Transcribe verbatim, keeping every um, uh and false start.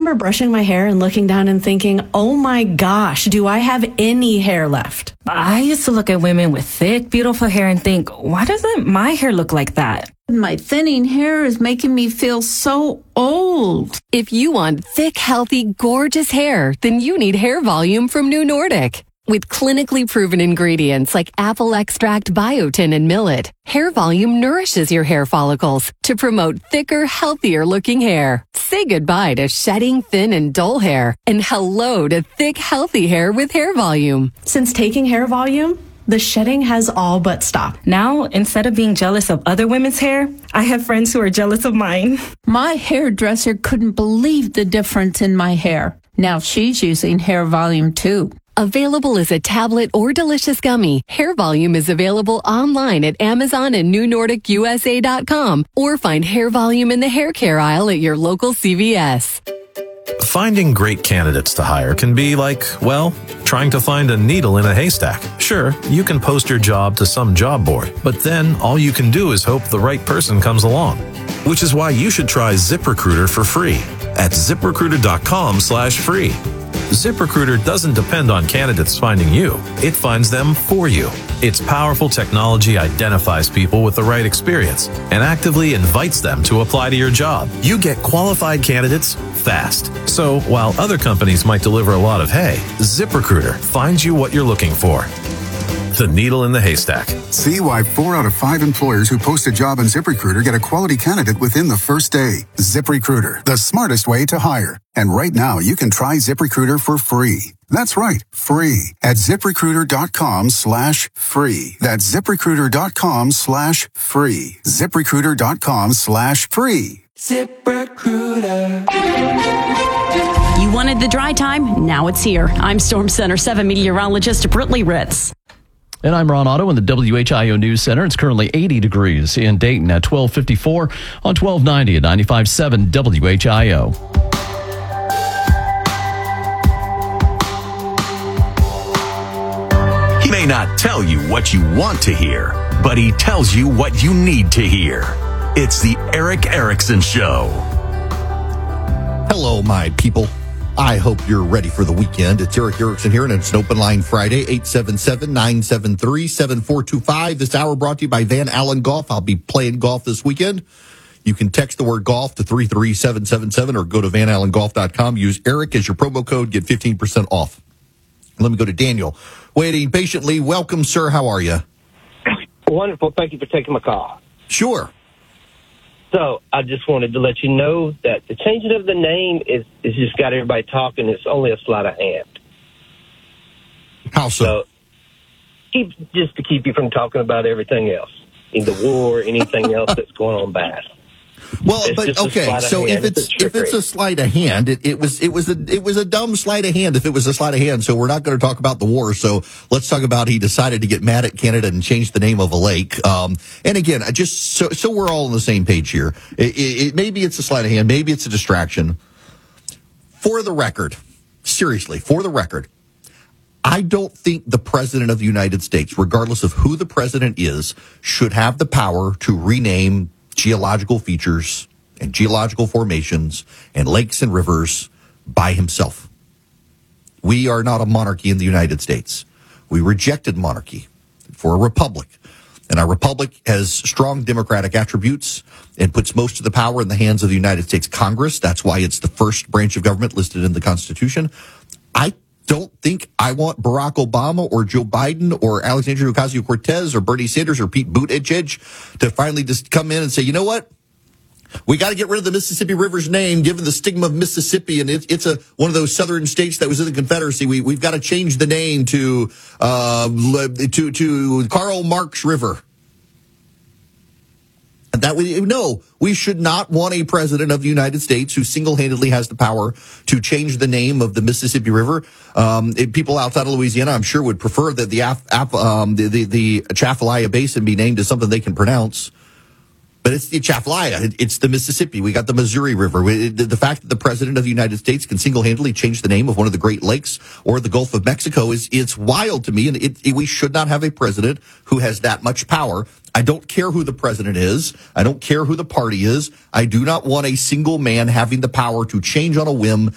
remember brushing my hair and looking down and thinking, oh my gosh, do I have any hair left? I used to look at women with thick, beautiful hair and think, why doesn't my hair look like that? My thinning hair is making me feel so old. If you want thick, healthy, gorgeous hair, then you need Hair Volume from New Nordic. With clinically proven ingredients like apple extract, biotin, and millet, Hair Volume nourishes your hair follicles to promote thicker, healthier looking hair. Say goodbye to shedding, thin, and dull hair, and hello to thick, healthy hair with Hair Volume. Since taking Hair Volume, the shedding has all but stopped. Now, instead of being jealous of other women's hair, I have friends who are jealous of mine. My hairdresser couldn't believe the difference in my hair. Now she's using Hair Volume too. Available as a tablet or delicious gummy, Hair Volume is available online at Amazon and New Nordic U S A dot com, or find Hair Volume in the hair care aisle at your local C V S. Finding great candidates to hire can be like, well, trying to find a needle in a haystack. Sure, you can post your job to some job board, but then all you can do is hope the right person comes along. Which is why you should try ZipRecruiter for free at ZipRecruiter dot com slash free. ZipRecruiter doesn't depend on candidates finding you. It finds them for you. Its powerful technology identifies people with the right experience and actively invites them to apply to your job. You get qualified candidates fast. So while other companies might deliver a lot of hay, ZipRecruiter finds you what you're looking for. The needle in the haystack. See why four out of five employers who post a job on ZipRecruiter get a quality candidate within the first day. ZipRecruiter, the smartest way to hire. And right now, you can try ZipRecruiter for free. That's right, free at ZipRecruiter dot com slash free. That's ZipRecruiter dot com slash free. ZipRecruiter dot com slash free. ZipRecruiter. You wanted the dry time? Now it's here. I'm Storm Center seven meteorologist Britley Ritz. And I'm Ron Otto in the W H I O News Center. It's currently eighty degrees in Dayton at twelve fifty-four on twelve ninety at ninety-five point seven W H I O. He may not tell you what you want to hear, but he tells you what you need to hear. It's the Erick Erickson Show. Hello, my people. I hope you're ready for the weekend. It's Erick Erickson here, and it's an open line Friday, eight seven seven, nine seven three, seven four two five. This hour brought to you by Van Allen Golf. I'll be playing golf this weekend. You can text the word golf to three three seven seven seven or go to van allen golf dot com. Use Eric as your promo code. Get fifteen percent off. Let me go to Daniel. Waiting patiently. Welcome, sir. How are you? Wonderful. Thank you for taking my call. Sure. So I just wanted to let you know that the changing of the name is, is just got everybody talking. It's only a sleight of hand. How so? so keep, just to keep you from talking about everything else, in the war, anything else that's going on bad. Well, it's but okay, so if it's, it's if it's a sleight of hand, it, it was it was a it was a dumb sleight of hand if it was a sleight of hand. So we're not going to talk about the war. So let's talk about he decided to get mad at Canada and change the name of a lake. Um, and again, I just so so we're all on the same page here. It, it, it, maybe it's a sleight of hand, maybe it's a distraction. For the record, seriously, for the record, I don't think the president of the United States, regardless of who the president is, should have the power to rename geological features and geological formations and lakes and rivers by himself. We are not a monarchy in the United States. We rejected monarchy for a republic. And our republic has strong democratic attributes and puts most of the power in the hands of the United States Congress. That's why it's the first branch of government listed in the Constitution. I don't think I want Barack Obama or Joe Biden or Alexandria Ocasio-Cortez or Bernie Sanders or Pete Buttigieg to finally just come in and say, you know what? We got to get rid of the Mississippi River's name, given the stigma of Mississippi, and it, it's a one of those southern states that was in the Confederacy. We, we've got to change the name to uh, to to Karl Marx River. And that we no, we should not want a president of the United States who single-handedly has the power to change the name of the Mississippi River. Um, it, people outside of Louisiana, I'm sure, would prefer that the Af, Af, um, the, the the Atchafalaya Basin be named as something they can pronounce. But it's the Atchafalaya. It, it's the Mississippi. We got the Missouri River. We, it, the fact that the president of the United States can single-handedly change the name of one of the Great Lakes or the Gulf of Mexico is it's wild to me. And it, it, we should not have a president who has that much power. I don't care who the president is. I don't care who the party is. I do not want a single man having the power to change on a whim